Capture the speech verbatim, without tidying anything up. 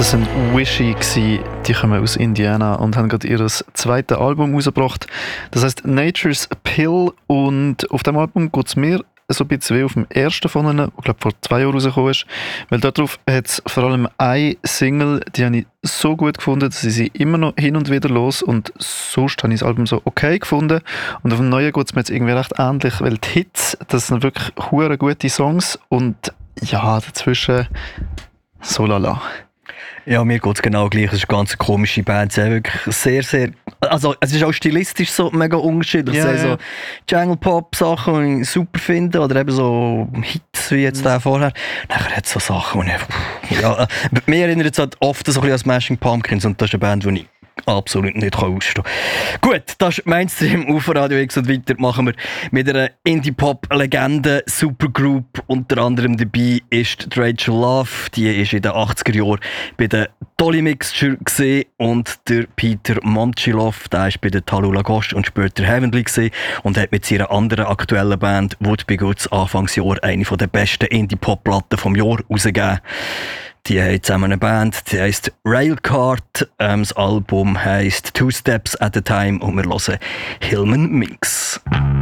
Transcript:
Das sind Wishy gsi, die kommen aus Indiana und haben gerade ihr zweites Album rausgebracht. Das heisst Nature's Pill, und auf dem Album geht es mir so ein bisschen wie auf dem ersten von ihnen, der glaube vor zwei Jahren rausgekommen ist, weil darauf hat es vor allem eine Single, die habe ich so gut gefunden, dass ich sie immer noch hin und wieder los, und sonst habe ich das Album so okay gefunden, und auf dem neuen geht es mir jetzt irgendwie recht ähnlich, weil die Hits, das sind wirklich hure gute Songs, und ja, dazwischen so lala. Ja, mir geht es genau gleich. Es ist eine ganz komische Band. Sie haben wirklich sehr, sehr... Also, es ist auch stilistisch so mega unterschiedlich. Ja, es sind ja. so Jungle-Pop-Sachen, die ich super finde, oder eben so Hits wie jetzt der vorher. Nachher hat es so Sachen, die ich... Ja, äh, mir erinnert es halt oft so ein bisschen an Smashing Pumpkins, und das ist eine Band, die ich absolut nicht ausstehen kann. Gut, das ist Mainstream auf Radio X, und weiter machen wir mit einer Indie-Pop-Legende, Supergroup. Unter anderem dabei ist die Rachel Love, die ist in den achtziger Jahren bei der Dolly Mixture gesehen, und der Peter Momchilov, der ist bei der Talula Ghost und später Heavenly gesehen und hat mit seiner anderen aktuellen Band Would Be Goods Anfangsjahr eine der besten Indie-Pop-Platten vom Jahr rausgegeben. Die haben zusammen eine Band, die heisst Railcart. Ähm, das Album heisst Two Steps at a Time, und wir hören Hillman Minx.